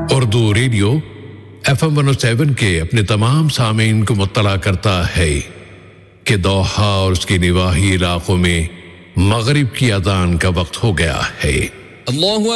Urdu radio FM 107 के अपने तमाम सामीन को मुत्तला करता है कि दोहा और उसके निवाही इलाकों में मगरिब की अज़ान का वक्त हो गया है। अल्लाहु